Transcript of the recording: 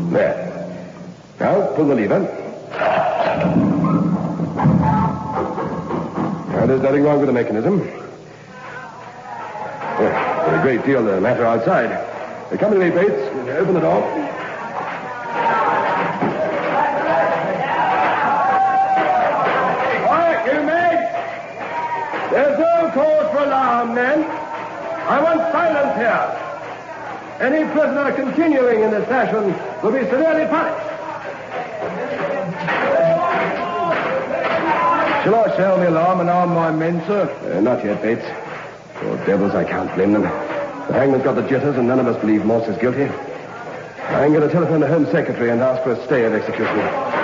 There. Now, pull the lever. Now, there's nothing wrong with the mechanism. There's a great deal the matter outside. Come to me, Bates. Open the door. Quiet, you mates! There's no cause for alarm, men. I want silence here. Any prisoner continuing in this fashion will be severely punished. Shall I sound the alarm and arm my men, sir? Not yet, Bates. Poor devils, I can't blame them. The hangman's got the jitters, and none of us believe Morse is guilty. I'm going to telephone the Home Secretary and ask for a stay of execution.